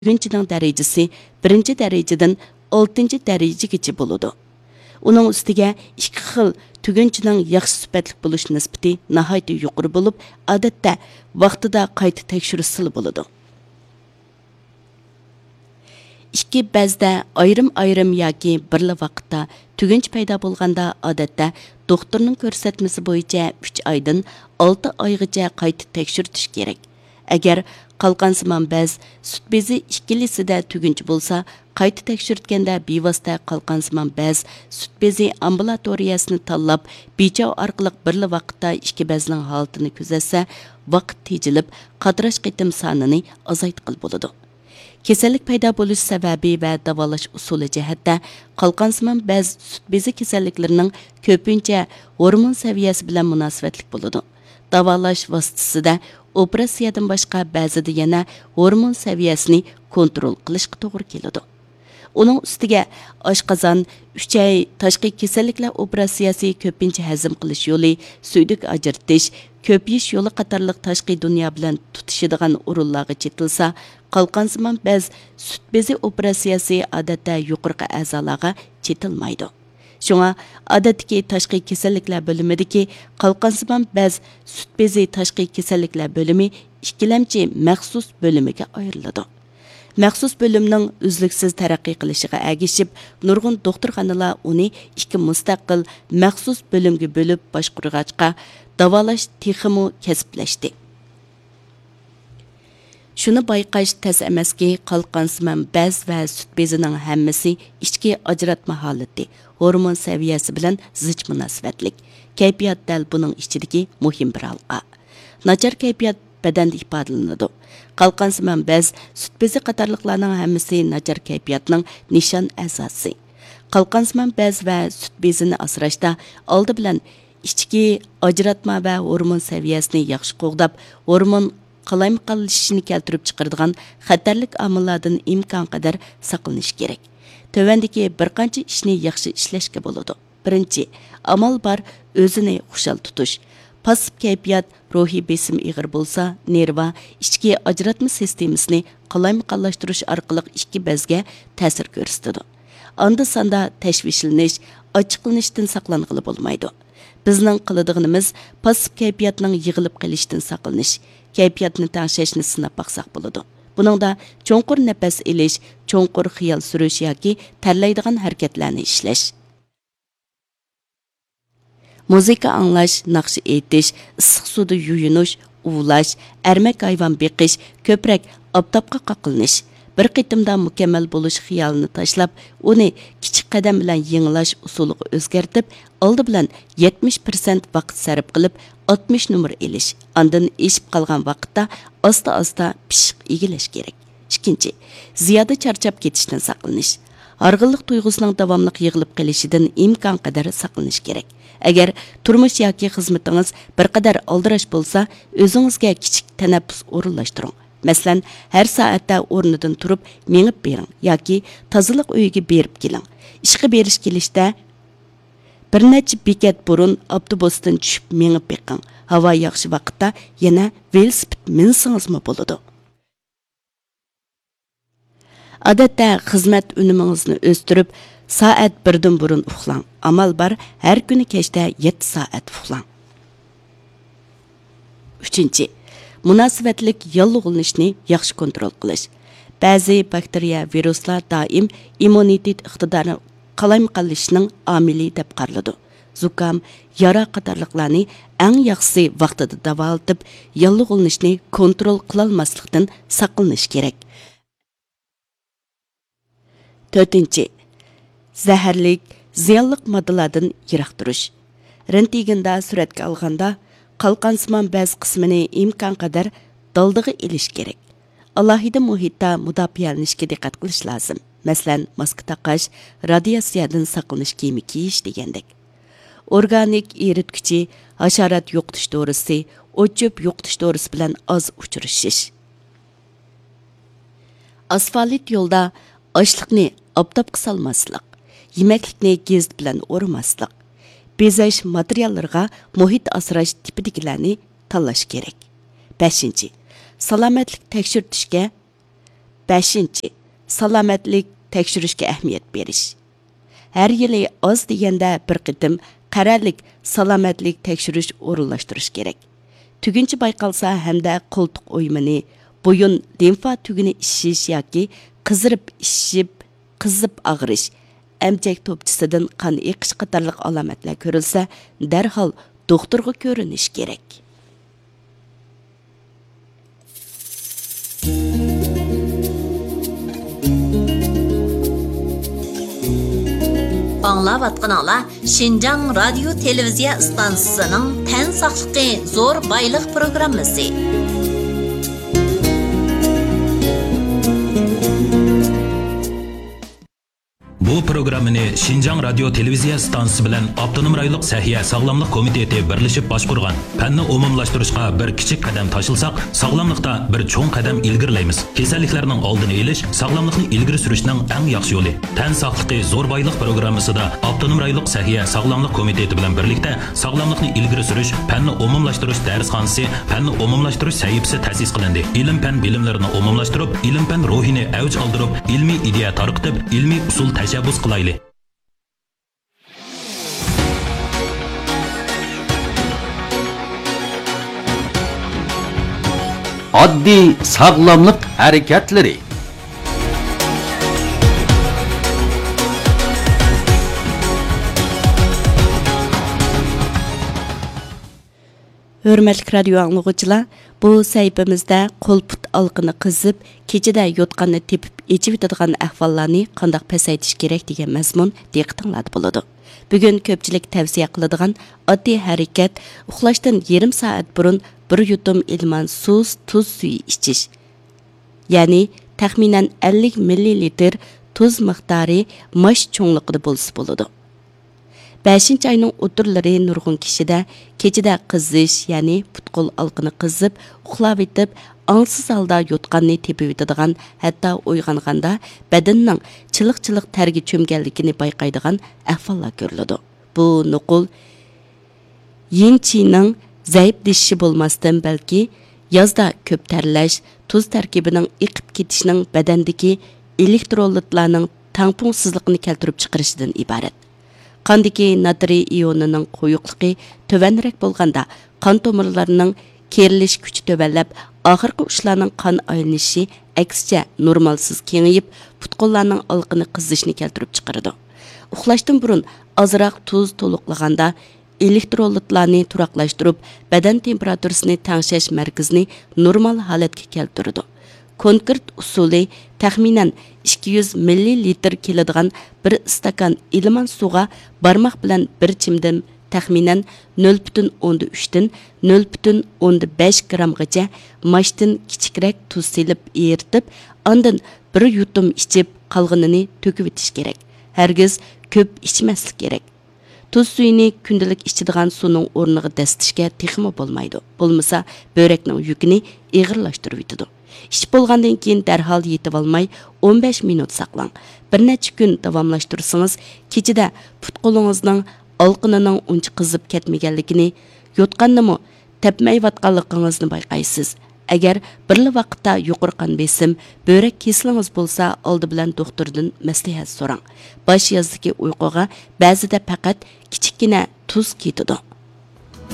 tugunchining darajasi 1-darajadan 6-darajagacha bo'ladi. Uning ustiga ikki xil tugunchining yaxshi sifatli bo'lish nisbati nihoyatda yuqori bo'lib, odatda vaqtida qayta tekshirilishi bo'ladi. İki bəzdə ayrım-ayrım yoki birla vaqtda tugunch paydo bo'lganda odatda doktorning ko'rsatmasi bo'yicha 3 oydan 6 oygacha qayta tekshirtish kerak. Agar qalqansimon bez sut bezi ikkilisida tugunch bo'lsa, qayta tekshirtganda bevosita qalqansimon bez sut bezi ambulatoriyasini tanlab, bechov orqali birla vaqtda ikki bezning holatini kuzatsa, vaqt tejilib, qadrash qitim sonini azaytqil bo'ladi. Kasallik paydo bo'lish sababi va davolash usuli jihatda qalqansimon bez sut bezi kasalliklarining ko'pincha hormon saviyasi bilan munosabatlik bo'ladi. Davolash vositasida operatsiyadan boshqa ba'zida yana hormon saviyasini kontrol qilishga to'g'ri keladi. Uning ustiga oshqozon, 3 oy tashqi kasalliklar operatsiyasi ko'pincha hazm qilish yo'li, suydik ajratish, ko'payish yo'li qatorliq tashqi dunyo bilan tutishadigan o'rinlarga chetilsa, qalqansimon bez sut bezi operatsiyasi odatda yuqorqi a'zolarga chetilmaydi. Shunga odatdagi tashqi kasalliklar bo'limidagi qalqansimon bez sut bezi tashqi kasalliklar bo'limi ikkilamchi maxsus bo'limiga ayriladi. Maxsus bo'limning uzluksiz taraqqiy qilishiga ergishib, nurg'un doktorxonalar uni ikki mustaqil maxsus bo'limga bo'lib boshqarg'achqa davolash texmi kasblashdi. Shuni bayqash tez emaski, qalqansimon bez va sut bezining hammasi ichki ajratma holati, hormon saviyasi bilan zich munosabatlik. Kayfiyat dal buning ichidagi muhim bir halqa. Nachar kayfiyat badanda ifodalanadi. Qalqansimon bez, sut bezi qatorliqlarning hammasi nachar kayfiyatning nishon asosi. Qalqansimon bez va sut bezini asrashda oldi bilan ichki ajratma va hormon saviyasini yaxshi qo'g'dab, hormon qalaymiqallashishini keltirib chiqaradigan xatarlik omillardan imkon qadar saqlanish kerak. Tövəndəki bir qancha ishni yaxshi ishlashga bo'ladi. Birinchi, amal bor o'zini xushal tutish. Pasib kayfiyat, ruhiy besim ig'ir bo'lsa, nerva, ichki ajratma sistemasini qalaymiqallashtirish orqali ikki bezga ta'sir ko'rsatadi. Anda sanda tashvishlanish, ochiqlanishdan saqlanqili bo'lmaydi. Bizning qiladiganimiz pasib kayfiyatning yig'ilib qolishdan saqlanish, kayfiyatni tangshashni sinab baqsaq bo'ladi. Buningda cho'nqur nafas elish, cho'nqur xiyol surish yoki tarlaydigan harakatlarni ishlash. Muzika anglash, naqsh aytish, issiq suvda yuyinish, uvlash, ermak hayvon beqish, ko'prak obtobqa qaqilnish. Bir qitimda mukammal bo'lish xiyolini tashlab, uni kichik qadam bilan yenglash usuliga o'zgartib, oldi bilan 70% vaqt sarf qilib, 60 numar elish. Ondan eshib qolgan vaqtda asta-asta pishiq egilash kerak. Ikkinchi, ziyoda charchab ketishdan saqlanish. Arg'inlik tuyg'usining davomli yig'ilib qolishidan imkon qadar saqlanish kerak. Agar turmush yoki xizmatingiz bir qadar aldirash bo'lsa, o'zingizga kichik tanaffus o'rinlashtiring. Masalan, har soatda o'rnidan turib, mengib bering yoki tozalik uyiga berib keling. Ishga berish kelishda bir necha bekat burun avtobusdan tushib mengib beqing. Havo yaxshi vaqtda yana velosiped minsingizmi bo'ladi. Odatda xizmat unumingizni o'stirib, soat 1dan burun uxlang. Amal bor, har kuni kechda 7 soat uxlang. 3. Munosabatlik yolg'ilishni yaxshi kontrol qilish. Ba'zi bakteriya, viruslar doim immunitet iqtidorini qalaymiqallashning omili deb qaraladi. Zukam, yara qatorliqlarni eng yaxshisi vaqtida davolatib, yolg'ilishni kontrol qilolmaslikdan saqlanish kerak. 4. Zaharlik, ziyonliq moddalardan yiroq turish. Rentgenda suratga olganda qalqansimon bez qismini imkon qadar daldiga elish kerak. Alohida muhitda mudofaalanishga diqqat qilish lozim. Masalan, maska taqash, radiatsiyadan saqlanish kiyimi kiyish degandek. Organik eritkichi, hasharot yo'qotish dorisi, o'chib yo'qotish dorisi bilan oz uchrashish. Asfalt yo'lda ochliqni obtobga solmaslik, yemaklikni gez bilan o'ramaslik, bezash materiallarga muhit asrash tipidagilarni tanlash kerak. 5. Salomatlik tekshirtishga 5. Salomatlik tekshirishga ahamiyat berish. Har yili oz deganda bir qitim qarorlik salomatlik tekshirish o'rinlashtirish kerak. Tugunchi bayqalsa hamda qo'ltiq o'ymini, bo'yin limfa tuguni ishish yoki qizirib ishib, qizib og'rish, emchak to'pchisidan qon eqish qatorliq alomatlar ko'rilsa, darhol doktorga ko'rinish kerak. Аңлаватқаныңлар Шинжаң радио телевизия станциясының тән сақлықы зор байлық программасы. Bu programmani Шинжаң радио televiziya stansiyasi bilan Avtonom rayonluq Sahiya sog'lomlik komiteti birlashib boshqurgan. Fanni umumlashtirishga bir kichik qadam tashilsak, sog'lomlikda bir cho'ng qadam ilgirlaymiz. Kasalliklarning oldini olish, sog'lomlikni ilgari surishning eng yaxshi yo'li. Tan sog'ligi zo'r boylik programmasida Avtonom rayonluq Sahiya sog'lomlik komiteti bilan birlikda sog'lomlikni ilgari surish, fanni umumlashtirish darsxonasi, fanni umumlashtirish sahifasi ta'sis qilindi. Ilm-fan bilimlarini umumlashtirib, ilm-fan ruhini avj oldirib, ilmiy ideya tarqitib, ilmiy usul tashabbus qilayli. Oddiy sog'lomlik harakatlari. Hürmetli radyo anlıqçılar, bu sayfamızda qo'l-put alqını qizib, kechida yotqanni tepib, echib yotadigan ahvollarni qanday pasaytish kerak degan mazmun diqqatingizda bo'ladi. Bugun ko'pchilik tavsiya qiladigan oddiy harakat uxlashdan yarim soat burun bir yutum ilman tuz suvi ichish. Ya'ni taxminan 50 ml tuz miqdori mash cho'ngliqida bo'lsa bo'ladi. 5 ayning o'tirlari nurg'un kishida kechida qizish, ya'ni putqol alqini qizib, uxlab etib, аңсыз алда yotqanni tepib etadigan, hatto uyg'onganda badanning chiliq-chiliq targa cho'mganligini bayqaydigan ahvollar ko'riladi. Bu nuqul yingchining zaiflashishi bo'lmasdan, balki yozda ko'p tarlash, tuz tarkibining iqib ketishining badandagi elektrolitlarning tangpungsizligini keltirib chiqarishidan iborat. Qandagi natriy ionining qo'yuqligi tovanrak bo'lganda, qon tomirlarining kerilish kuchi tovanlab, oxirgi ushlarning qon aylanishi aksicha normalsiz kengayib, putqonlarning alqini qizishni keltirib chiqaradi. Uxlashdan burun ozroq tuz to'liqlaganda elektrolitlarni turaqlashtirib, badan temperaturasini tangshash markazini normal holatga keltiradi. Konkret usuli taxminan 200 ml keladigan bir stakan ilman suvga barmoq bilan bir chimdim taxminan 0.3 dan 0.5 gramgacha mashdan kichikroq tuz selib eritib, ondan bir yutum ichib qolganini to'kib etish kerak. Hargiz ko'p ichmaslik kerak. Tuz suyini kundalik ichadigan suvning o'rniga dastishga texmo bo'lmaydi. Bo'lmasa, börekning yukini ig'irlashtirib yetadi. İş bo'lgandan keyin darhol yetib olmay 15 minut saqlang. Bir necha kun davomlashtirsangiz, kechida putqolingizning alqinining uncha qizib ketmaganligini, yotqannimi tepmayotganligingizni bayqaysiz. Agar birli vaqtda yuqori qon besim, börak kesiliniz bo'lsa, oldi bilan doktordan maslahat so'rang. Bosh yozdagi uyquga ba'zida faqat kichikgina tuz ketadi.